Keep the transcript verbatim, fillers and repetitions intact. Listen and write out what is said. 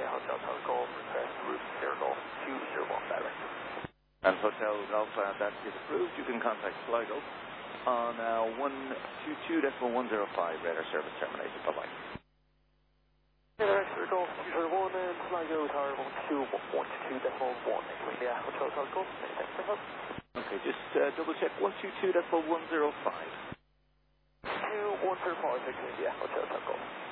Yeah, Hotel Tower Golf, request route Sierra Golf two zero one direct. And Hotel Golf, uh, that is approved. You can contact Sligo on uh, one two two point one zero five, radar service terminated. Bye-bye. Yeah, Sierra Golf two zero one and Sligo Tower one two one two point one. Yeah, Hotel Tower Golf, thanks for help. Okay, just uh, double check one two two point one zero five. two one zero five, yeah, Hotel Tower Golf.